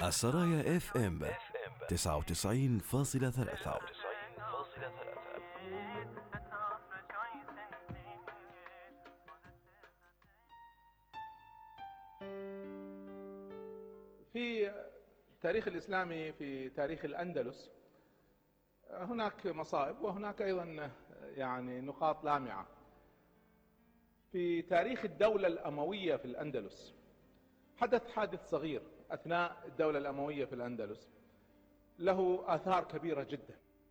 السرايا اف ام 99.3. في التاريخ الإسلامي، في تاريخ الأندلس، هناك مصائب وهناك أيضا نقاط لامعة. في تاريخ الدولة الأموية في الأندلس حدث حادث صغير أثناء الدولة الأموية في الأندلس له آثار كبيرة جدا.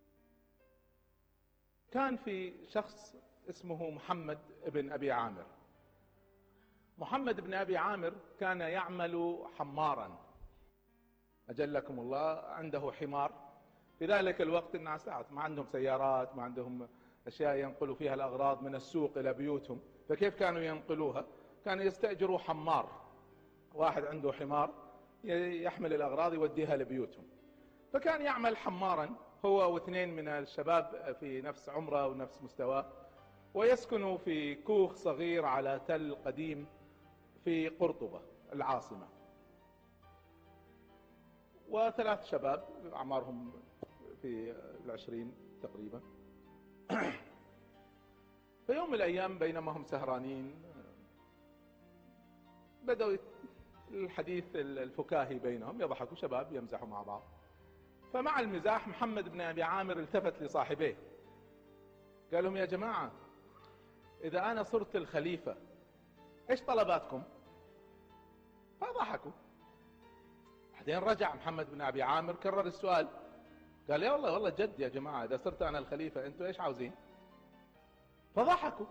كان في شخص اسمه محمد بن أبي عامر. محمد بن أبي عامر كان يعمل حمارا، أجلكم الله، عنده حمار. في ذلك الوقت الناس ما عندهم سيارات، ما عندهم أشياء ينقلوا فيها الأغراض من السوق إلى بيوتهم، فكيف كانوا ينقلوها؟ كانوا يستأجروا حمار، واحد عنده حمار يحمل الأغراض يوديها لبيوتهم. فكان يعمل حمارا هو واثنين من الشباب في نفس عمره ونفس مستواه، ويسكنوا في كوخ صغير على تل قديم في قرطبة العاصمة. وثلاث شباب أعمارهم في 20 تقريبا. في يوم من الأيام بينما هم سهرانين بدأوا الحديث الفكاهي بينهم، يضحكوا شباب يمزحوا مع بعض. فمع المزاح محمد بن أبي عامر التفت لصاحبيه قال لهم: يا جماعة، إذا أنا صرت الخليفة إيش طلباتكم؟ فضحكوا. بعدين رجع محمد بن أبي عامر كرر السؤال، قال: يا والله جد يا جماعة، إذا صرت أنا الخليفة أنتوا إيش عاوزين؟ فضحكوا.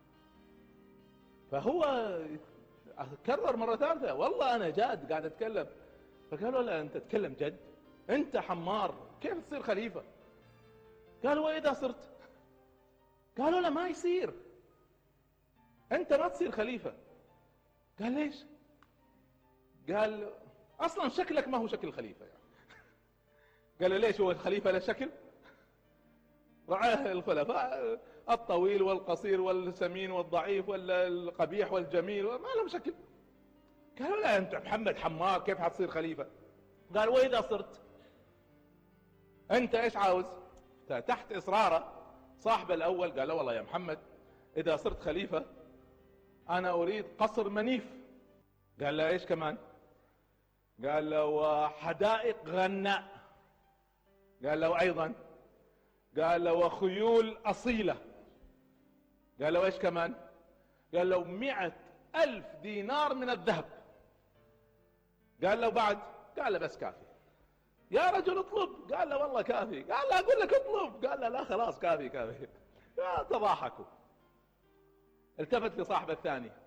فهو كرر مرة ثالثة: والله أنا جاد قاعد أتكلم. فقالوا: لا، أنت تتكلم جد؟ أنت حمار، كيف تصير خليفة؟ قالوا: وإذا صرت؟ قالوا: لا، ما يصير، أنت ما تصير خليفة. قال: ليش؟ قال: أصلا شكلك ما هو شكل خليفة يعني. قال له: ليش، هو الخليفة له شكل؟ رعاه الخلفاء الطويل والقصير والسمين والضعيف والقبيح والجميل ما لهم شكل. قالوا: لا، أنت محمد حمار، كيف حتصير خليفة؟ قال: وإذا صرت أنت إيش عاوز؟ تحت إصراره صاحب الأول قال له: والله يا محمد، إذا صرت خليفة أنا أريد قصر منيف. قال له: إيش كمان؟ قال له: وحدائق غناء. قال له: أيضا. قال له: وخيول أصيلة. قال له: إيش كمان؟ قال له: 100,000 دينار من الذهب. قال له: بعد؟ قال له: بس كافي. يا رجل اطلب. قال له: والله كافي. قال له: أقول لك اطلب. قال له: لا خلاص كافي. تضاحكوا. التفت لصاحب الثاني